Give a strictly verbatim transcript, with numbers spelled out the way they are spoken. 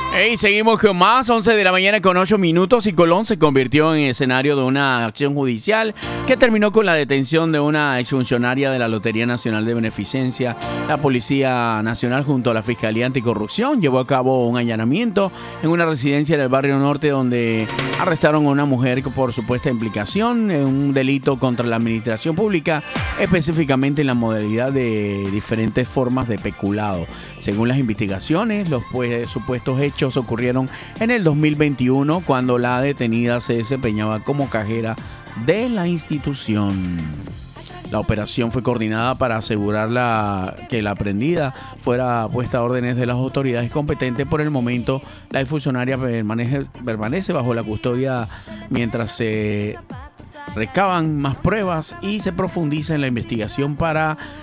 Hey, seguimos con más, once de la mañana con ocho minutos y Colón se convirtió en escenario de una acción judicial que terminó con la detención de una exfuncionaria de la Lotería Nacional de Beneficencia. La Policía Nacional junto a la Fiscalía Anticorrupción llevó a cabo un allanamiento en una residencia del barrio norte donde arrestaron a una mujer por supuesta implicación en un delito contra la administración pública, específicamente en la modalidad de diferentes formas de peculado. Según las investigaciones, los pues, supuestos hechos ocurrieron en el dos mil veintiuno cuando la detenida se desempeñaba como cajera de la institución. La operación fue coordinada para asegurar la, que la aprendida fuera puesta a órdenes de las autoridades competentes. Por el momento, la funcionaria permanece, permanece bajo la custodia mientras se recaban más pruebas y se profundiza en la investigación para